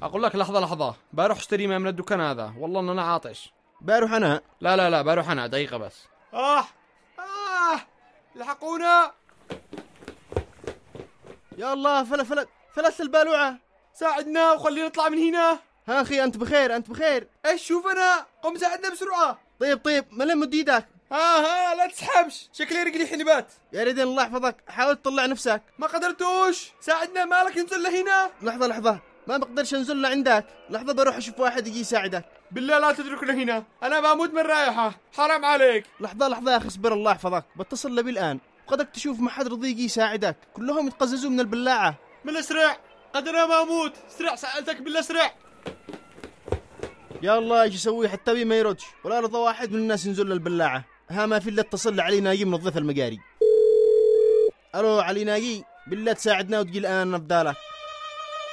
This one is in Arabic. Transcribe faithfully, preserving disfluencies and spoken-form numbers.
اقول لك لحظه لحظه، بروح اشتري ماء من الدكان هذا، والله ان انا عاطش. بروح انا. لا لا لا بروح انا، دقيقه بس. اه اه لحقونا. يا الله، فلت فلت فلت البالوعه، ساعدنا وخلينا نطلع من هنا. ها اخي، انت بخير؟ انت بخير؟ ايش شوف انا، قم ساعدنا بسرعه. طيب طيب، ملم مد ايدك. ها ها لا تسحبش، شكلي رجلي حنبات. يا ريدين الله يحفظك، حاول تطلع نفسك. ما قدرتوش، ساعدنا، مالك ننزل لهنا. لحظه لحظه، ما بقدرش انزل لعندك. لحظه بروح اشوف واحد يجي يساعدك. بالله لا تتركنا هنا، انا بموت من رايحه، حرام عليك. لحظه لحظه يا اخي، اصبر الله يحفظك، بتصل لبي الان. قدك تشوف ما حد رضي يجي يساعدك، كلهم يتقززوا من البلاعه. من اسرع، قد انا ما اموت، اسرع سالتك بالله اسرع. يا الله ايش يسوي، حتى بي ما يردش ولا رضى واحد من الناس ينزل للبلاعه. ها ما في الا اتصل علي ناقي منظف المقاري. الو علي ناقي، بالله تساعدنا وتجي الان نفدالك.